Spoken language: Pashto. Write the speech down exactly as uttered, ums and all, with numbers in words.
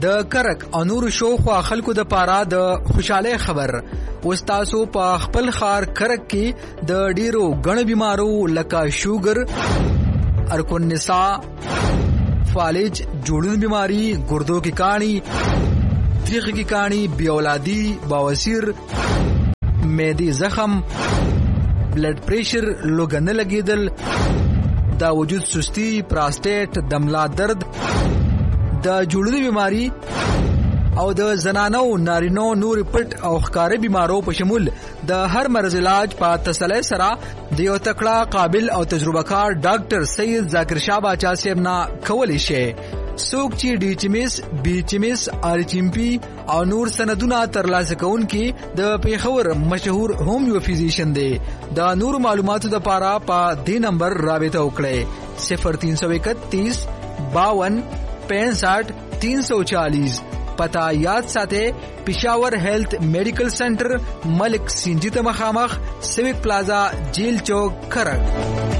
د کرک او نور شوخوا خلکو د پاره د خوشاله خبر اوس تاسو په خپل خار کرک کې د ډیرو غن بیمارو لکه شوګر، ارکون نسا، فالج، جوړون بیماری، ګردو کی کانی، تریخ کی کانی، بی اولادی، بواسیر، معدی زخم، بلڈ پریشر، لوګن لګیدل، د وجود سستی، پراسټیټ، دملا درد، د جوړونی بیماری او د زنانو نارینو نور پټ او ښکارې بیمارو په شمول د هر مرض علاج په تسلی سره د یو تکړه قابل او تجربه کار ډاکټر سید ذاکر شاه باچا صاحب نه کولی شي. څوک چې ډي ایچ ایم ایس، بي ایچ ایم ایس، آر ایچ ایم پی او نور سندونه ترلاسه کوونکي د پیښور مشهور هومیو فزیشن دی. د نور معلوماتو د پاره په دې نمبر رابطه وکړئ صفر تین سو اکتیس باون پینسٹھ تین سو چالیس. پتا یاد ساته پشاور هیلث میډیکل سنټر، ملک سینجی ته مخامخ، سیوک پلازا، جیل چوک، کرک.